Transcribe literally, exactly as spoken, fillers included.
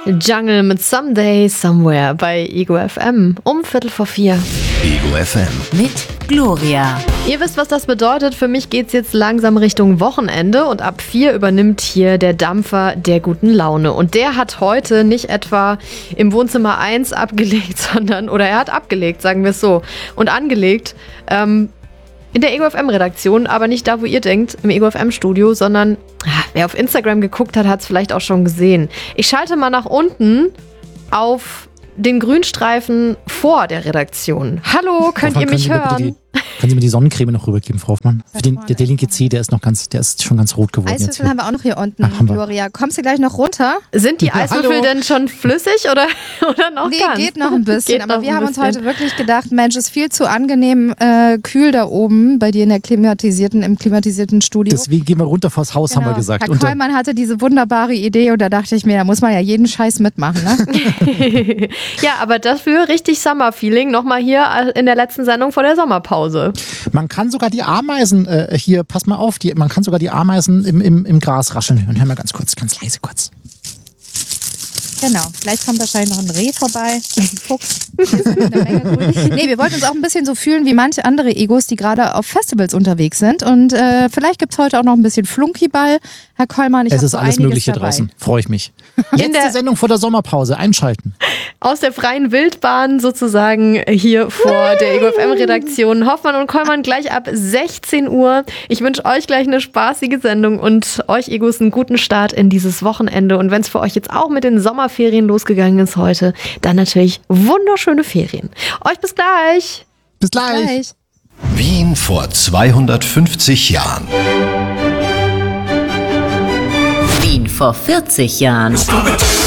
Jungle mit Someday, Somewhere bei Ego F M um Viertel vor vier. Ego F M. Mit Gloria. Ihr wisst, was das bedeutet. Für mich geht's jetzt langsam Richtung Wochenende und ab vier übernimmt hier der Dampfer der guten Laune. Und der hat heute nicht etwa im Wohnzimmer eins abgelegt, sondern, oder er hat abgelegt, sagen wir es so, und angelegt, ähm, in der Ego F M-Redaktion, aber nicht da, wo ihr denkt, im Ego F M-Studio, sondern ah, wer auf Instagram geguckt hat, hat es vielleicht auch schon gesehen. Ich schalte mal nach unten auf den Grünstreifen vor der Redaktion. Hallo, könnt ihr mich hören? Können Sie mir die Sonnencreme noch rübergeben, Frau Hoffmann? Für den, der, der linke Zeh, der ist noch ganz, der ist schon ganz rot geworden. Eiswürfel haben wir auch noch hier unten, Ach, Gloria. Kommst du gleich noch runter? Sind die Ja, Eiswürfel hallo. denn schon flüssig oder, oder noch Nee, ganz? geht noch ein bisschen. Geht aber noch wir ein haben uns bisschen. heute wirklich gedacht, Mensch, ist viel zu angenehm äh, kühl da oben bei dir in der klimatisierten, im klimatisierten Studio. Deswegen gehen wir runter vors Haus, haben wir gesagt. Herr Und, äh, Kollmann hatte diese wunderbare Idee und da dachte ich mir, da muss man ja jeden Scheiß mitmachen. Ne? Ja, aber dafür richtig Summer-Feeling. Nochmal hier in der letzten Sendung vor der Sommerpause. man kann sogar die Ameisen äh, hier, pass mal auf, die, man kann sogar die Ameisen im, im, im Gras rascheln. Und hör mal ganz kurz, ganz leise kurz. Genau, vielleicht kommt wahrscheinlich noch ein Reh vorbei, ein Fuchs. Eine Menge Grün. Nee, wir wollten uns auch ein bisschen so fühlen wie manche andere Egos, die gerade auf Festivals unterwegs sind. Und äh, vielleicht gibt's heute auch noch ein bisschen Flunkyball. Herr Kollmann, ich Es habe ist so alles einiges Mögliche dabei. draußen. Freue ich mich. Letzte der- Sendung vor der Sommerpause. Einschalten. Aus der freien Wildbahn sozusagen hier vor der Ego F M-Redaktion. Hoffmann und Kollmann gleich ab sechzehn Uhr. Ich wünsche euch gleich eine spaßige Sendung und euch Egos einen guten Start in dieses Wochenende. Und wenn es für euch jetzt auch mit den Sommerferien losgegangen ist heute, dann natürlich wunderschöne Ferien. Euch bis gleich. Bis gleich. Gleich. Wien vor zweihundertfünfzig Jahren. Wien vor vierzig Jahren.